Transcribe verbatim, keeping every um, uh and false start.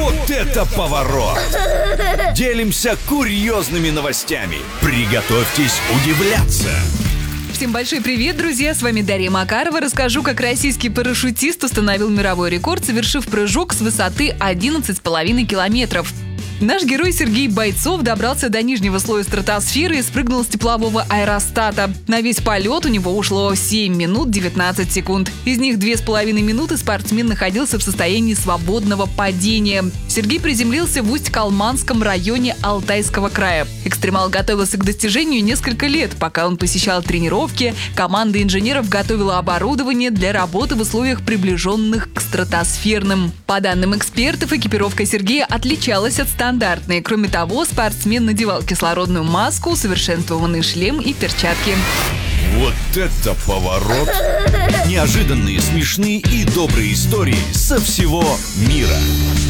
Вот это поворот! Делимся курьезными новостями. Приготовьтесь удивляться. Всем большой привет, друзья! С вами Дарья Макарова. Расскажу, как российский парашютист установил мировой рекорд, совершив прыжок с высоты одиннадцать с половиной километров. Наш герой Сергей Бойцов добрался до нижнего слоя стратосферы и спрыгнул с теплового аэростата. На весь полет у него ушло семь минут девятнадцать секунд. Из них две с половиной минуты спортсмен находился в состоянии свободного падения. Сергей приземлился в Усть-Калманском районе Алтайского края. Экстремал готовился к достижению несколько лет, пока он посещал тренировки. Команда инженеров готовила оборудование для работы в условиях, приближенных к стратосферным. По данным экспертов, экипировка Сергея отличалась от стандартной. Стандартные. Кроме того, спортсмен надевал кислородную маску, усовершенствованный шлем и перчатки. Вот это поворот! Неожиданные, смешные и добрые истории со всего мира.